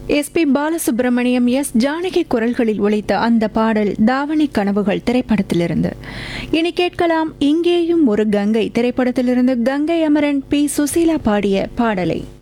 SP Balasubramaniam, S Janaki குரல்களில் ஒலித்த அந்த பாடல் தாவணி கனவுகள் திரைப்படத்திலிருந்து. இனி கேட்கலாம் இங்கேயும் ஒரு கங்கை திரைப்படத்திலிருந்து கங்கை அமரன், பி சுசீலா பாடிய பாடலை.